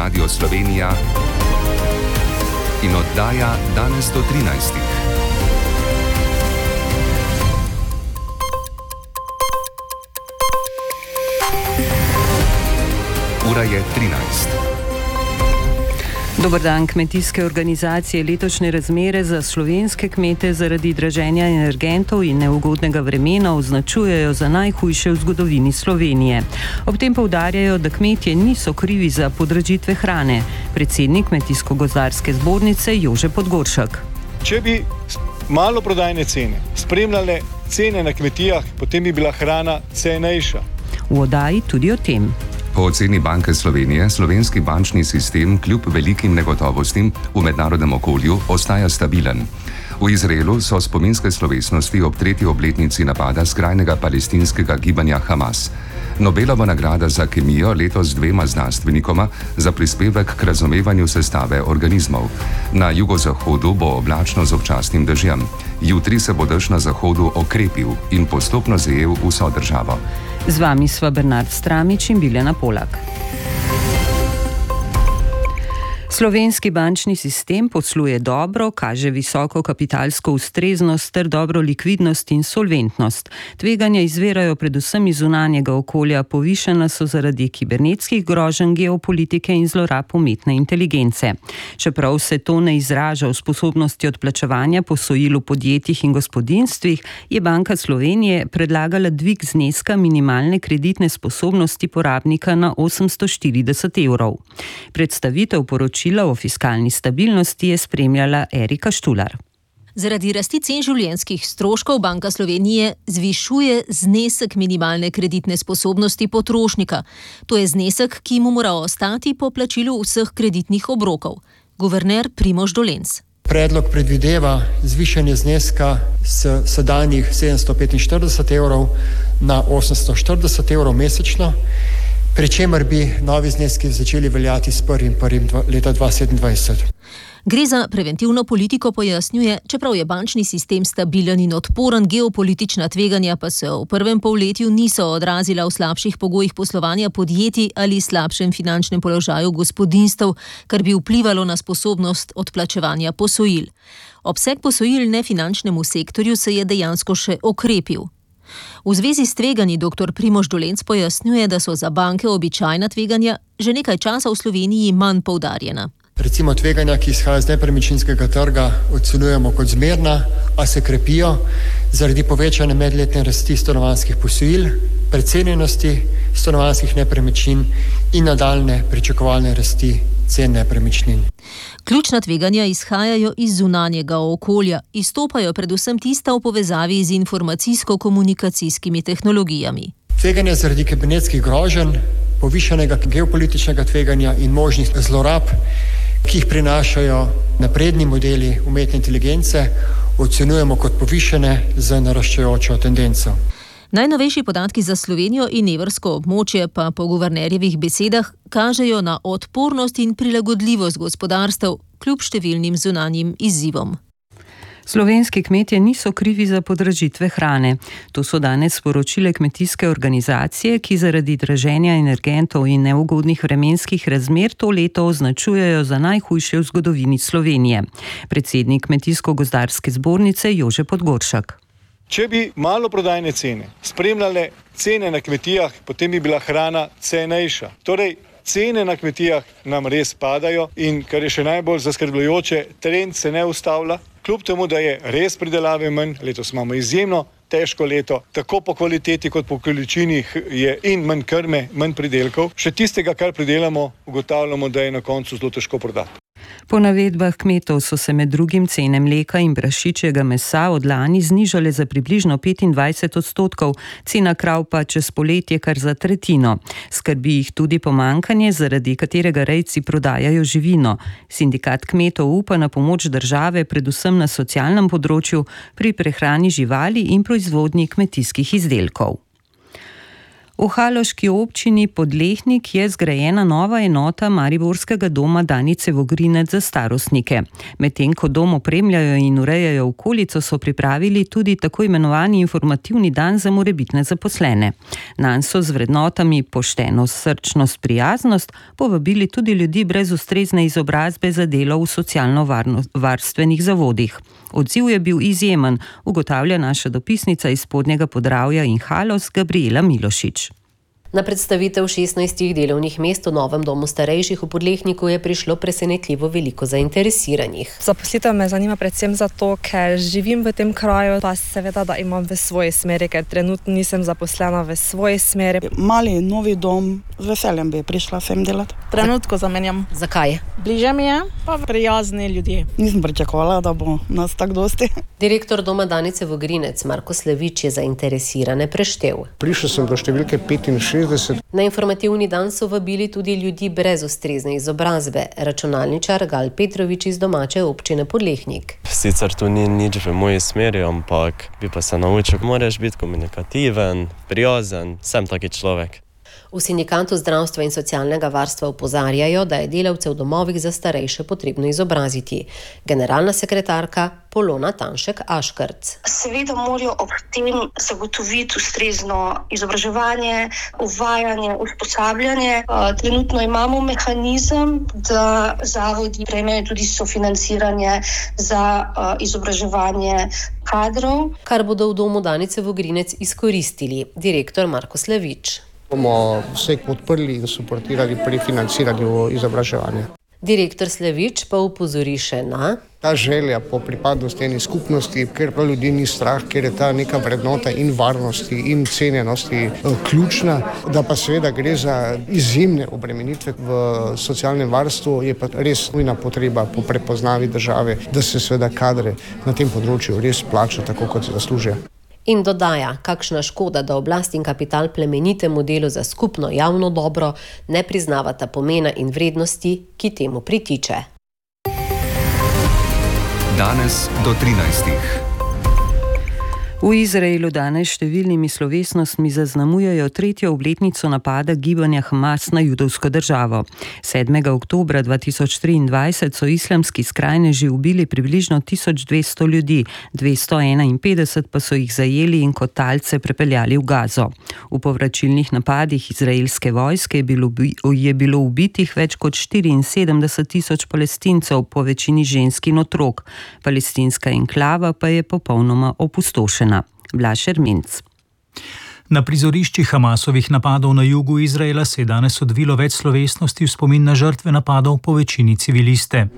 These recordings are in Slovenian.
Radio Slovenija in oddaja danes do 13. Ura je 13. Dober dan. Kmetijske organizacije letošnje razmere za slovenske kmete zaradi draženja energentov in neugodnega vremena označujejo za najhujše v zgodovini Slovenije. Ob tem poudarjajo, da kmetje niso krivi za podražitve hrane. Predsednik Kmetijsko-gozdarske zbornice Jože Podgoršek. Če bi maloprodajne cene spremljale cene na kmetijah, potem bi bila hrana cenejša. V oddaji tudi o tem. Po oceni Banke Slovenije, slovenski bančni sistem kljub velikim negotovostim v mednarodnem okolju ostaja stabilen. V Izraelu so spominske slovesnosti ob 3. obletnici napada skrajnega palestinskega gibanja Hamas. Nobelova nagrada za kemijo letos 2 znanstvenikoma za prispevek k razumevanju sestave organizmov. Na jugozahodu bo oblačno z občasnim dežjem. Jutri se bo dež na zahodu okrepil in postopno zajel vso državo. Z vami sva Bernard Stramič in Biljana Polak. Slovenski bančni sistem posluje dobro, kaže visoko kapitalsko ustreznost ter dobro likvidnost in solventnost. Tveganja izvirajo predvsem iz zunanjega okolja, povišana so zaradi kibernetskih groženj, geopolitike in zlorab umetne inteligence. Čeprav se to ne izraža v sposobnosti odplačevanja posojil v podjetjih in gospodinjstvih, je Banka Slovenije predlagala dvig zneska minimalne kreditne sposobnosti porabnika na 840 evrov. Predstavitev poročila o fiskalni stabilnosti je spremljala Erika Štular. Zaradi rasti cen življenjskih stroškov Banka Slovenije zvišuje znesek minimalne kreditne sposobnosti potrošnika. To je znesek, ki mu mora ostati po plačilu vseh kreditnih obrokov. Guverner Primož Dolenc. Predlog predvideva zvišanje zneska s sedanjih 745 evrov na 840 evrov mesečno, pri čemer bi novi zneski začeli veljati s 1.1. leta 2027. Gre za preventivno politiko, pojasnjuje, čeprav je bančni sistem stabilen in odporen, geopolitična tveganja pa se v prvem polletju niso odrazila v slabših pogojih poslovanja podjetij ali slabšem finančnem položaju gospodinjstev, kar bi vplivalo na sposobnost odplačevanja posojil. Obseg posojil nefinančnemu sektorju se je dejansko še okrepil. V zvezi s tveganji dr. Primož Dolenc pojasnjuje, da so za banke običajna tveganja že nekaj časa v Sloveniji manj poudarjena. Recimo tveganja, ki izhajajo z nepremičninskega trga, ocenjujemo kot zmerna, a se krepijo zaradi povečane medletne rasti stanovanjskih posojil, precenjenosti stanovanjskih nepremičnin in nadaljne pričakovane rasti cen nepremičnin. Ključna tveganja izhajajo iz zunanjega okolja, izstopajo predvsem tista v povezavi z informacijsko-komunikacijskimi tehnologijami. Tveganje zaradi kibernetskih groženj, povišanega geopolitičnega tveganja in možnih zlorab, ki jih prinašajo napredni modeli umetne inteligence, ocenjujemo kot povišane z naraščajočo tendenco. Najnovejši podatki za Slovenijo in evrsko območje pa po guvernerjevih besedah kažejo na odpornost in prilagodljivost gospodarstev kljub številnim zunanjim izzivom. Slovenski kmetje niso krivi za podražitve hrane. To so danes sporočile kmetijske organizacije, ki zaradi draženja energentov in neugodnih vremenskih razmer to leto označujejo za najhujše v zgodovini Slovenije. Predsednik Kmetijsko-gozdarske zbornice Jože Podgoršek. Če bi maloprodajne cene spremljale cene na kmetijah, potem bi bila hrana cenejša. Torej, cene na kmetijah nam res padajo in, kar je še najbolj zaskrbljujoče, trend se ne ustavlja. Kljub temu, da je res pridelave manj, letos imamo izjemno težko leto, tako po kvaliteti kot po količini je in manj krme, manj pridelkov. Še tistega, kar pridelamo, ugotavljamo, da je na koncu zelo težko prodati. Po navedbah kmetov so se med drugim cene mleka in prašičjega mesa od lani znižale za približno 25%, cena krav pa čez poletje kar za tretjino. Skrbi jih tudi pomanjkanje, zaradi katerega rejci prodajajo živino. Sindikat kmetov upa na pomoč države, predvsem na socialnem področju, pri prehrani živali in proizvodnji kmetijskih izdelkov. V haloški občini Podlehnik je zgrajena nova enota mariborskega doma Danice Vogrinec za starostnike. Medtem ko dom opremljajo in urejajo okolico, so pripravili tudi tako imenovani informativni dan za morebitne zaposlene. Nanj so z vrednotami poštenost, srčnost, prijaznost povabili tudi ljudi brez ustrezne izobrazbe za delo v socialno-varstvenih zavodih. Odziv je bil izjemen, ugotavlja naša dopisnica iz Spodnjega Podravja in Haloz Gabriela Milošič. Na predstavitev 16 delovnih mest v novem domu starejših v Podlehniku je prišlo presenetljivo veliko zainteresiranih. Zaposlitev me zanima predvsem zato, ker živim v tem kraju, pa seveda, da imam v svoji smeri, ker trenutno nisem zaposlena v svoji smeri. Mali, novi dom, z veseljem bi prišla sem delati. Trenutko zamenjam. Zakaj? Bliže mi je, pa prijazni ljudje. Nisem pričakovala, da bo nas tako dosti. Direktor doma Danice Vogrinec Marko Slevič je zainteresirane preštel. Prišel sem do številke 65. Na informativni dan so vabili tudi ljudi brez ustrezne izobrazbe. Računalničar Gal Petrovič iz domače občine Podlehnik. Sicer to ni nič v moji smeri, ampak bi pa se naučil, moraš biti komunikativen, prijazen, sem taki človek. V Sindikatu zdravstva in socialnega varstva opozarjajo, da je delavce v domovih za starejše potrebno izobraziti. Generalna sekretarka Polona Tanšek-Aškrc. Seveda morajo ob tem zagotoviti ustrezno izobraževanje, uvajanje, usposabljanje. Trenutno imamo mehanizem, da zavodi prejmejo tudi sofinanciranje za izobraževanje kadrov. Kar bodo v domu Danice Vogrinec izkoristili, direktor Marko Slevič. Bomo vse podprli in suportirali pri financiranju izobraževanja. Direktor Slevič pa upozori še na ta želja po pripadnosti eni skupnosti, ker pa ljudi ni strah, ker je ta neka vrednota in varnosti in cenjenosti ključna, da pa seveda gre za izjemne obremenitve v socialnem varstvu, je pa res nujna potreba po prepoznavi države, da se seveda kadre na tem področju res plača tako, kot se zaslužijo. In dodaja, kakšna škoda, da oblast in kapital plemenitemu delu za skupno javno dobro ne priznavata pomena in vrednosti, ki temu pritiče. Danes do 13. V Izraelu danes številnimi slovesnostmi zaznamujejo 3. obletnico napada gibanja Hamas na judovsko državo. 7. oktobra 2023 so islamski skrajneži ubili približno 1200 ljudi, 251 pa so jih zajeli in kot talce prepeljali v Gazo. V povračilnih napadih izraelske vojske je bilo ubitih več kot 74,000 Palestincev, po večini žensk in otrok. Palestinska enklava pa je popolnoma opustošena. Blaž Erminc. Na prizoriščih Hamasovih napadov na jugu Izraela se je danes odvilo več slovesnosti v spomin na žrtve napadov, po večini civiliste.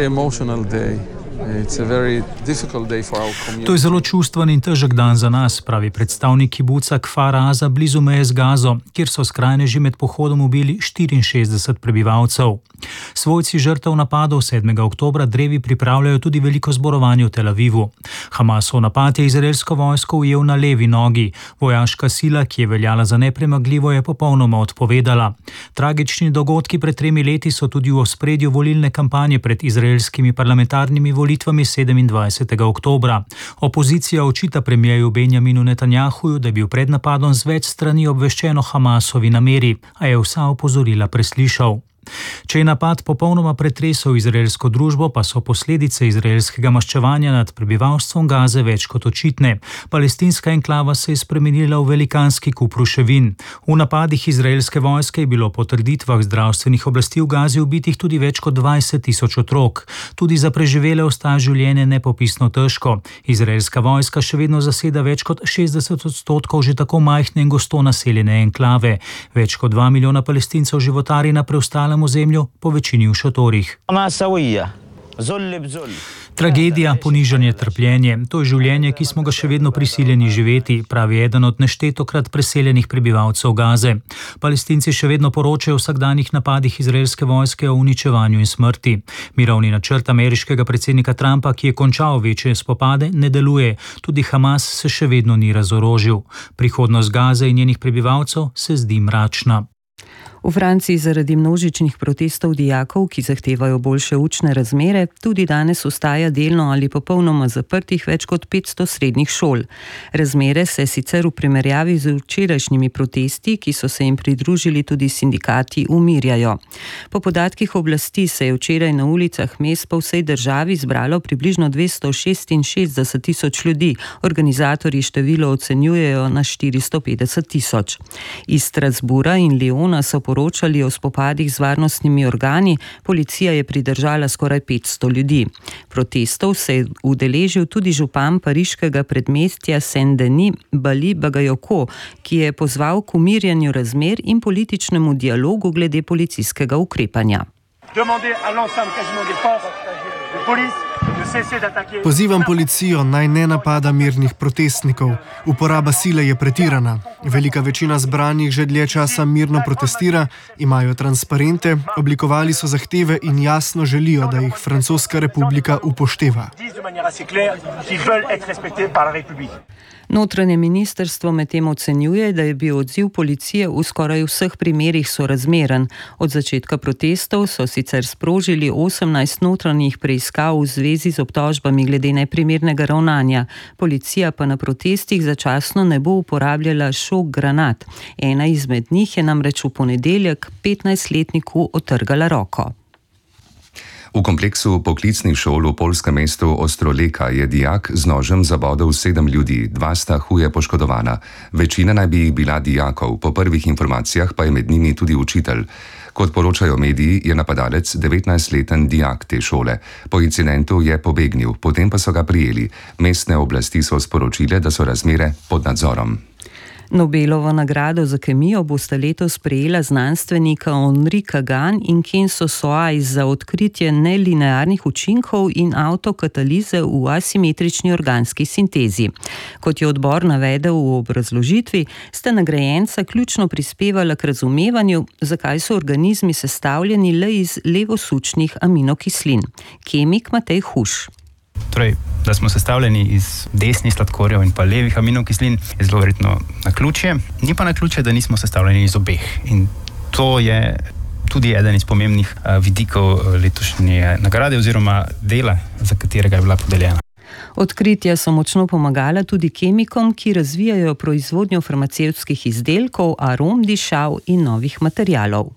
To je zelo čustven in težek dan za nas, pravi predstavnik kibuca Kfar Aza blizu meje z Gazo, kjer so skrajneži med pohodom ubili 64 prebivalcev. Svojci žrtev napadov 7. oktobra drevi pripravljajo tudi veliko zborovanje v Tel Avivu. Hamasov napad je izraelsko vojsko ujel na levi nogi. Vojaška sila, ki je veljala za nepremagljivo, je popolnoma odpovedala. Tragični dogodki pred 3 leti so tudi v ospredju volilne kampanje pred izraelskimi parlamentarnimi volitvami 27. oktobra. Opozicija očita premierju Benjaminu Netanjahuju, da je bil pred napadom z več strani obveščeno Hamasovi nameri, a je vsa opozorila preslišal. Če je napad popolnoma pretresel izraelsko družbo, pa so posledice izraelskega maščevanja nad prebivalstvom Gaze več kot očitne. Palestinska enklava se je spremenila v velikanski kup ruševin. V napadih izraelske vojske je bilo po trditvah zdravstvenih oblasti v Gazi ubitih tudi več kot 20,000 otrok. Tudi za preživele ostaja življenje nepopisno težko. Izraelska vojska še vedno zaseda več kot 60% že tako majhne in gosto naseljene enklave. Več kot 2 milijona Palestincev životari na preostalem ozemlju, po večini v šotorih. Tragedija, ponižanje, trpljenje. To je življenje, ki smo ga še vedno prisiljeni živeti, pravi eden od neštetokrat preseljenih prebivalcev Gaze. Palestinci še vedno poročajo o vsakdanjih napadih izraelske vojske, o uničevanju in smrti. Mirovni načrt ameriškega predsednika Trumpa, ki je končal večje spopade, ne deluje. Tudi Hamas se še vedno ni razorožil. Prihodnost Gaze in njenih prebivalcev se zdi mračna. V Franciji zaradi množičnih protestov dijakov, ki zahtevajo boljše učne razmere, tudi danes ostaja delno ali popolnoma zaprtih več kot 500 srednjih šol. Razmere se sicer v primerjavi z včerajšnjimi protesti, ki so se jim pridružili tudi sindikati, umirjajo. Po podatkih oblasti se je včeraj na ulicah mest po vsej državi zbralo približno 266 tisoč ljudi, organizatorji število ocenjujejo na 450 tisoč. Iz Strasbourga in Lyona so poročali o spopadih z varnostnimi organi, policija je pridržala skoraj 500 ljudi. Protestov se je udeležil tudi župan pariškega predmestja Saint-Denis Bali Bagayoko, ki je pozval k umirjanju razmer in političnemu dialogu glede policijskega ukrepanja. Pozivam policijo, naj ne napada mirnih protestnikov. Uporaba sile je pretirana. Velika večina zbranih že dlje časa mirno protestira, imajo transparente, oblikovali so zahteve in jasno želijo, da jih Francoska republika upošteva. Notranje ministrstvo medtem ocenjuje, da je bil odziv policije v skoraj vseh primerih sorazmeren. Od začetka protestov so sicer sprožili 18 notranjih preiskav v zvezi z obtožbami glede neprimernega ravnanja. Policija pa na protestih začasno ne bo uporabljala šok granat. Ena izmed njih je namreč v ponedeljek 15-letniku odtrgala roko. V kompleksu poklicnih šol v poljskem mestu Ostroleka je dijak z nožem zabodel 7 ljudi, 2 sta huje poškodovana. Večina naj bi jih bila dijakov, po prvih informacijah pa je med njimi tudi učitelj. Kot poročajo mediji, je napadalec 19-leten dijak te šole. Po incidentu je pobegnil, potem pa so ga prijeli. Mestne oblasti so sporočile, da so razmere pod nadzorom. Nobelovo nagrado za kemijo bosta letos prejela znanstvenika Henri Kagan in Kenzo Soares za odkritje nelinearnih učinkov in avtokatalize v asimetrični organski sintezi. Kot je odbor navedel v obrazložitvi, sta nagrajenca ključno prispevala k razumevanju, zakaj so organizmi sestavljeni le iz levosučnih aminokislin. Kemik Matej Huš. Torej, da smo sestavljeni iz desnih sladkorjev in pa levih aminokislin, je zelo verjetno naključje. Ni pa naključje, da nismo sestavljeni iz obeh. In to je tudi eden iz pomembnih vidikov letošnje nagrade oziroma dela, za katerega je bila podeljena. Odkritja so močno pomagala tudi kemikom, ki razvijajo proizvodnjo farmacevtskih izdelkov, arom, dišav in novih materialov.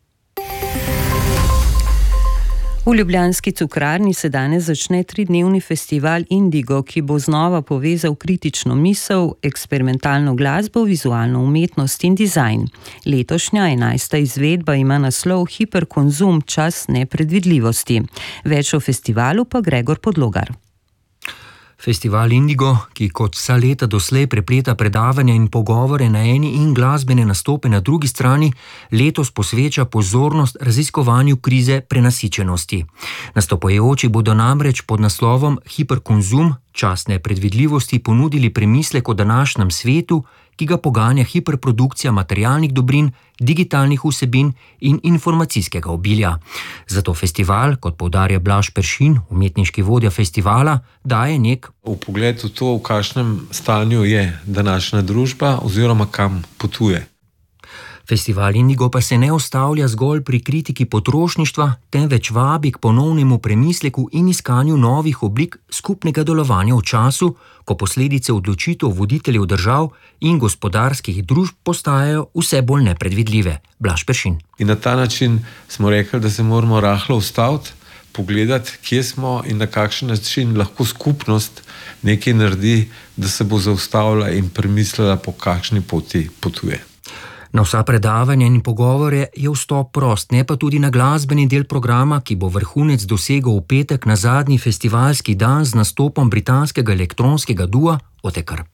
V ljubljanski cukrarni se danes začne 3-dnevni festival Indigo, ki bo znova povezal kritično misel, eksperimentalno glasbo, vizualno umetnost in dizajn. Letošnja 11. izvedba ima naslov Hiperkonzum, čas nepredvidljivosti. Več o festivalu pa Gregor Podlogar. Festival Indigo, ki kot vsa leta doslej prepleta predavanja in pogovore na eni in glasbene nastope na drugi strani, letos posveča pozornost raziskovanju krize prenasičenosti. Nastopajoči bodo namreč pod naslovom Hiperkonzum, čas nepredvidljivosti ponudili premislek o današnjem svetu, ki ga poganja hiperprodukcija materialnih dobrin, digitalnih vsebin in informacijskega obilja. Zato festival, kot poudarja Blaž Peršin, umetniški vodja festivala, daje nek vpogled v to, v kakšnem stanju je današnja družba oziroma kam potuje. Festival Indigo pa se ne ustavlja zgolj pri kritiki potrošništva, temveč vabi k ponovnemu premisleku in iskanju novih oblik skupnega delovanja v času, ko posledice odločitev voditeljev držav in gospodarskih družb postajajo vse bolj nepredvidljive. Blaž Peršin. In na ta način smo rekli, da se moramo rahlo ustaviti, pogledati, kje smo in na kakšen način lahko skupnost nekaj naredi, da se bo zaustavila in premislila, po kakšni poti potuje. Na vsa predavanja in pogovore je vstop prost, ne pa tudi na glasbeni del programa, ki bo vrhunec dosegel v petek na zadnji festivalski dan z nastopom britanskega elektronskega dua Otekar.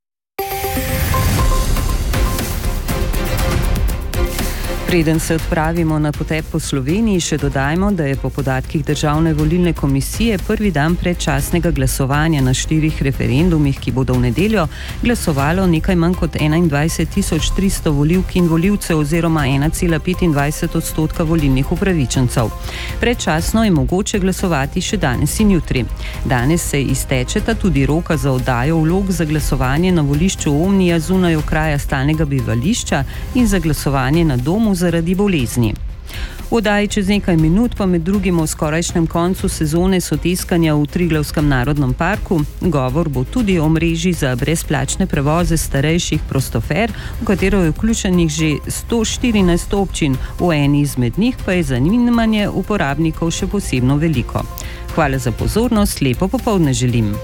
Preden se odpravimo na potep po Sloveniji, še dodajmo, da je po podatkih Državne volilne komisije prvi dan predčasnega glasovanja na 4 referendumih, ki bodo v nedeljo, glasovalo nekaj manj kot 21.300 volivk in volivcev oziroma 1,25% volilnih upravičencev. Predčasno je mogoče glasovati še danes in jutri. Danes se iztečeta tudi roka za oddajo vlog za glasovanje na volišču Omnija zunaj okraja stalnega bivališča in za glasovanje na domu za zaradi bolezni. V oddaji čez nekaj minut pa med drugim o skorajšnjem koncu sezone soteskanja v Triglavskem narodnem parku. Govor bo tudi o mreži za brezplačne prevoze starejših Prostofer, v katero je vključenih že 114 občin, v eni izmed njih pa je zanimanje uporabnikov še posebno veliko. Hvala za pozornost, lepo popoldne želim.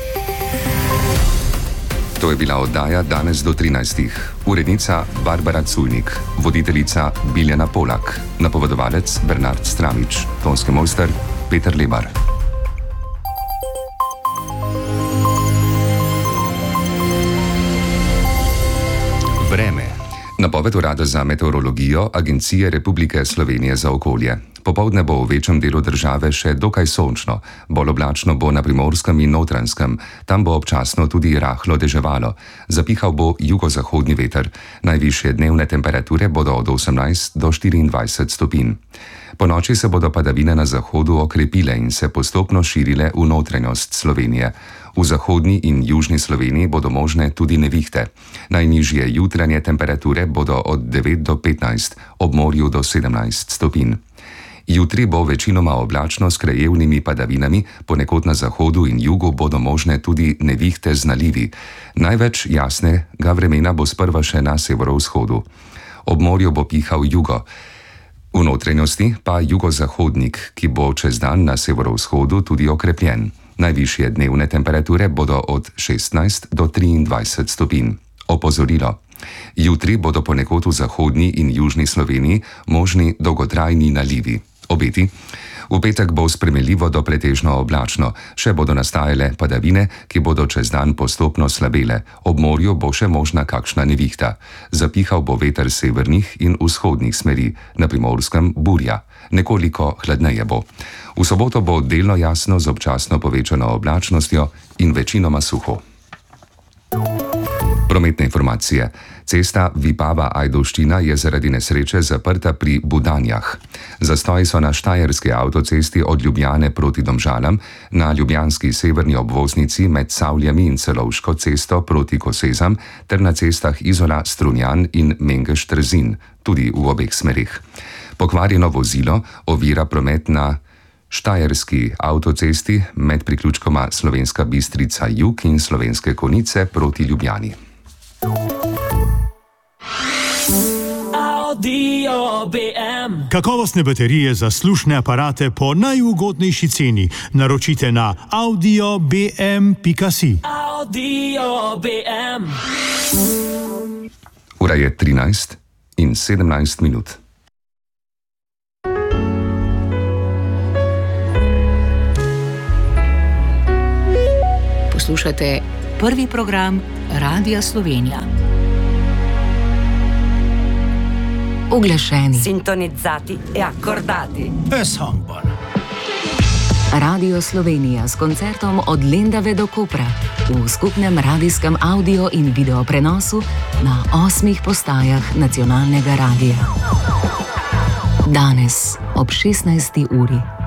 To je bila oddaja Danes do 13. Urednica Barbara Culnik, voditeljica Biljana Polak, napovedovalec Bernard Stramič, tonski mojster Peter Lebar. Vreme. Napoved Urada za meteorologijo Agencije Republike Slovenije za okolje. Popoldne bo v večjem delu države še dokaj sončno, bolj oblačno bo na Primorskem in Notranjskem, tam bo občasno tudi rahlo deževalo. Zapihal bo jugozahodni veter, najvišje dnevne temperature bodo od 18 do 24 stopinj. Po noči se bodo padavine na zahodu okrepile in se postopno širile v notranjost Slovenije. V zahodni in južni Sloveniji bodo možne tudi nevihte. Najnižje jutranje temperature bodo od 9 do 15, ob morju do 17 stopinj. Jutri bo večinoma oblačno s krajevnimi padavinami, ponekod na zahodu in jugu bodo možne tudi nevihte z nalivi. Največ jasnega vremena bo sprva še na severovzhodu. Ob morju bo pihal jugo. V notranjosti pa jugozahodnik, ki bo čez dan na severovzhodu tudi okrepljen. Najvišje dnevne temperature bodo od 16 do 23 stopinj. Opozorilo. Jutri bodo ponekod v zahodni in južni Sloveniji možni dolgotrajni nalivi. Obeti. V petek bo spremenljivo do pretežno oblačno, še bodo nastajale padavine, ki bodo čez dan postopno slabele. Ob morju bo še možna kakšna nevihta. Zapihal bo veter severnih in vzhodnih smeri, na Primorskem burja. Nekoliko hladneje bo. V soboto bo delno jasno z občasno povečano oblačnostjo in večinoma suho. Prometne informacije. Cesta Vipava-Ajdovščina je zaradi nesreče zaprta pri Budanjah. Zastoji so na štajerski avtocesti od Ljubljane proti Domžalam, na ljubljanski severni obvoznici med Savljami in Celovško cesto proti Kosezam ter na cestah Izola, Strunjan in Mengeš-Trzin, tudi v obeh smerih. Pokvarjeno vozilo ovira promet na štajerski avtocesti med priključkoma Slovenska Bistrica jug in Slovenske Konjice proti Ljubljani. Audio BM. Kakovostne baterije za slušne aparate po najugodnejši ceni. Naročite na audiobm.si. Audio BM. Ura je 13 in 17 minut. Poslušate prvi program Radia Slovenija. Oglašeni. Sintonizzati e accordati. Esambon. Radio Slovenija s koncertom od Lendave do Kopra v skupnem radijskem audio in video prenosu na 8 postajah nacionalnega radija. Danes ob 16. uri.